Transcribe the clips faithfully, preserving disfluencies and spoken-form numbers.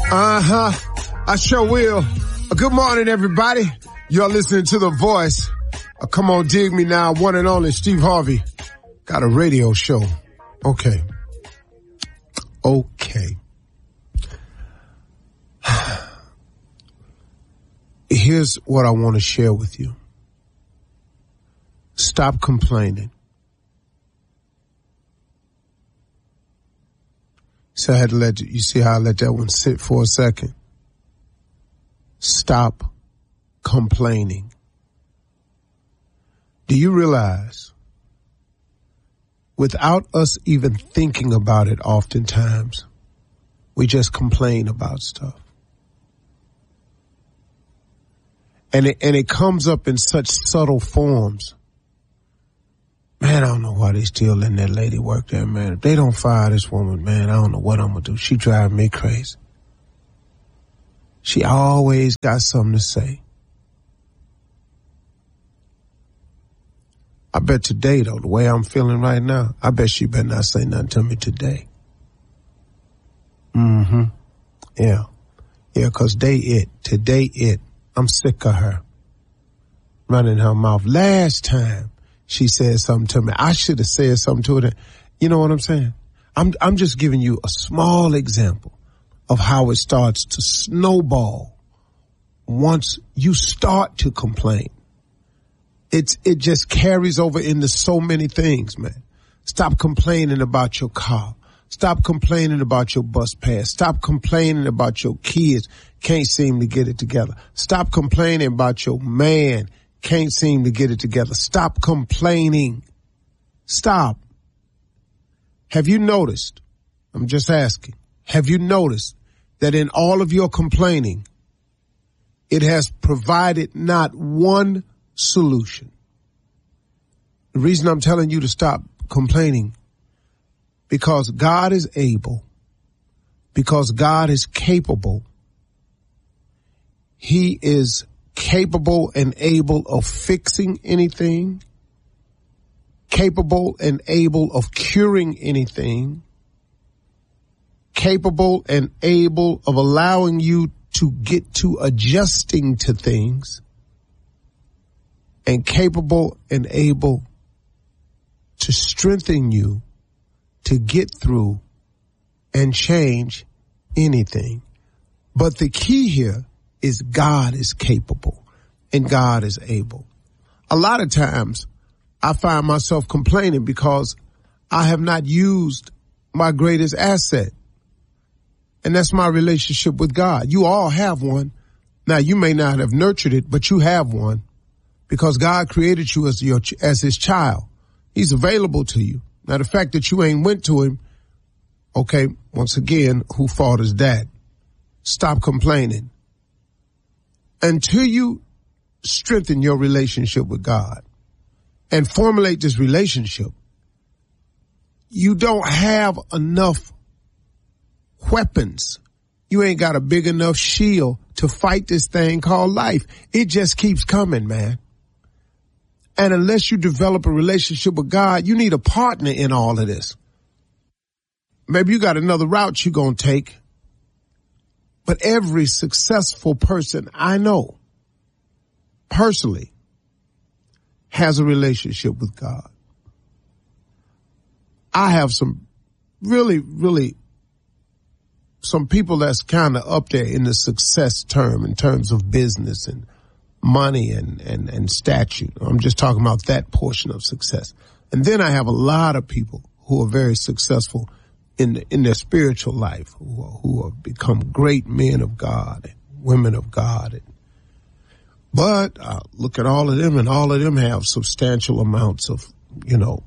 Uh-huh. I sure will. Uh, good morning, everybody. You're listening to The Voice. Uh, come on, dig me now. One and only Steve Harvey. Got a radio show. Okay. Okay. Here's what I want to share with you. Stop complaining. So I had to let you, you see how I let that one sit for a second? Stop complaining. Do you realize, without us even thinking about it oftentimes, we just complain about stuff? And it, and it comes up in such subtle forms. Man, I don't know why they still letting that lady work there, man. If they don't fire this woman, man, I don't know what I'm going to do. She driving me crazy. She always got something to say. I bet today, though, the way I'm feeling right now, I bet she better not say nothing to me today. Mm-hmm. Yeah. Yeah, because they it. Today it. I'm sick of her. Running her mouth. Last time she said something to me, I should have said something to her. You know what I'm saying? I'm I'm just giving you a small example of how it starts to snowball once you start to complain. It's it just carries over into so many things, man. Stop complaining about your car. Stop complaining about your bus pass. Stop complaining about your kids can't seem to get it together. Stop complaining about your man can't seem to get it together. Stop complaining. Stop. Have you noticed, I'm just asking, have you noticed that in all of your complaining, it has provided not one solution? The reason I'm telling you to stop complaining, because God is able, because God is capable. He is capable and able of fixing anything, capable and able of curing anything, capable and able of allowing you to get to adjusting to things, and capable and able to strengthen you to get through and change anything. But the key here is God is capable and God is able. A lot of times I find myself complaining because I have not used my greatest asset, and that's my relationship with God. You all have one. Now, you may not have nurtured it, but you have one because God created you as your as his child. He's available to you. Now, the fact that you ain't went to him, okay, once again, who fault is that? Stop complaining. Until you strengthen your relationship with God and formulate this relationship, you don't have enough weapons. You ain't got a big enough shield to fight this thing called life. It just keeps coming, man. And unless you develop a relationship with God, you need a partner in all of this. Maybe you got another route you're going to take. But every successful person I know personally has a relationship with God. I have some really, really, some people that's kind of up there in the success term in terms of business and money and, and, and statute. I'm just talking about that portion of success. And then I have a lot of people who are very successful in the, in their spiritual life, who are, who have become great men of God and women of God. And, but uh, look at all of them, and all of them have substantial amounts of, you know,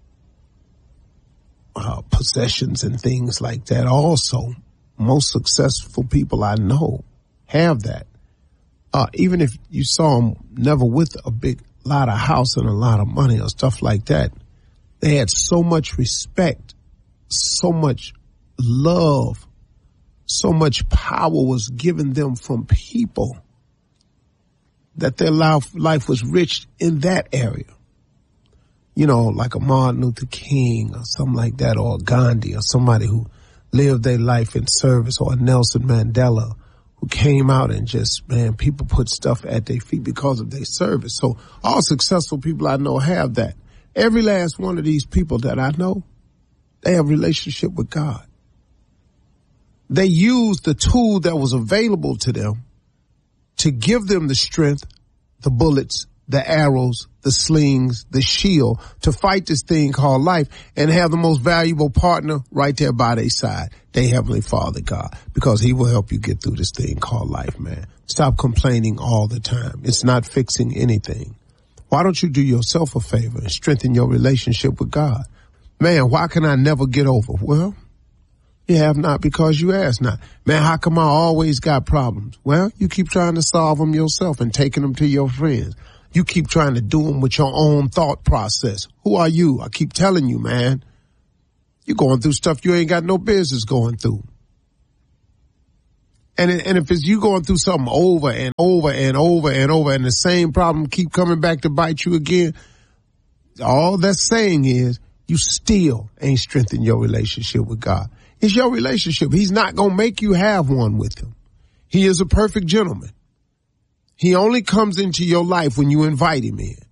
uh, possessions and things like that. Also, most successful people I know have that. Uh, even if you saw them never with a big lot of house and a lot of money or stuff like that, they had so much respect, so much love, so much power was given them from people that their life, life was rich in that area. You know, like a Martin Luther King or something like that, or Gandhi or somebody who lived their life in service, or Nelson Mandela, who came out and just, man, people put stuff at their feet because of their service. So all successful people I know have that. Every last one of these people that I know, they have a relationship with God. They used the tool that was available to them to give them the strength, the bullets, the arrows, the slings, the shield to fight this thing called life, and have the most valuable partner right there by their side, their Heavenly Father, God, because he will help you get through this thing called life, man. Stop complaining all the time. It's not fixing anything. Why don't you do yourself a favor and strengthen your relationship with God? Man, why can I never get over? Well, you have not because you ask not. Man, how come I always got problems? Well, you keep trying to solve them yourself and taking them to your friends. You keep trying to do them with your own thought process. Who are you? I keep telling you, man. You're going through stuff you ain't got no business going through. And, and if it's you going through something over and over and over and over and the same problem keep coming back to bite you again, all that's saying is you still ain't strengthened your relationship with God. It's your relationship. He's not going to make you have one with him. He is a perfect gentleman. He only comes into your life when you invite him in.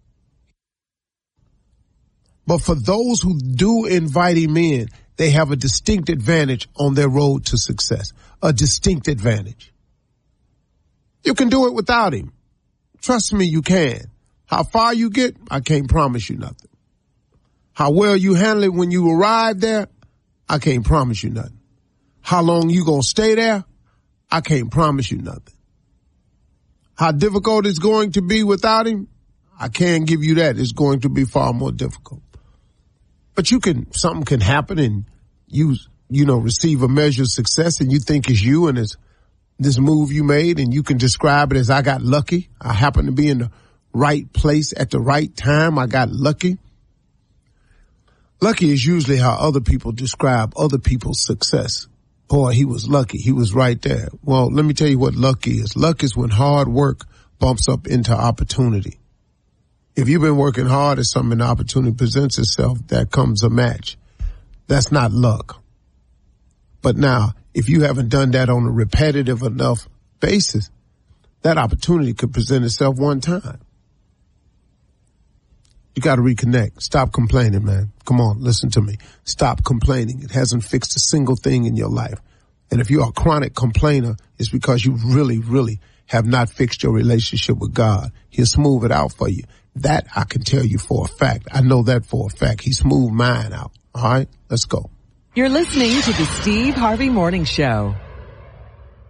But for those who do invite him in, they have a distinct advantage on their road to success. A distinct advantage. You can do it without him. Trust me, you can. How far you get, I can't promise you nothing. How well you handle it when you arrive there, I can't promise you nothing. How long you gonna stay there, I can't promise you nothing. How difficult it's going to be without him, I can't give you that. It's going to be far more difficult. But you can, something can happen and you, you know, receive a measure of success and you think it's you and it's this move you made, and you can describe it as I got lucky. I happened to be in the right place at the right time. I got lucky. Lucky is usually how other people describe other people's success. Boy, he was lucky. He was right there. Well, let me tell you what luck is. Luck is when hard work bumps up into opportunity. If you've been working hard at something and the opportunity presents itself, that comes a match. That's not luck. But now, if you haven't done that on a repetitive enough basis, that opportunity could present itself one time. You got to reconnect. Stop complaining, man. Come on, listen to me. Stop complaining. It hasn't fixed a single thing in your life. And if you're a chronic complainer, it's because you really, really have not fixed your relationship with God. He'll smooth it out for you. That I can tell you for a fact. I know that for a fact. He smoothed mine out. All right, let's go. You're listening to the Steve Harvey Morning Show.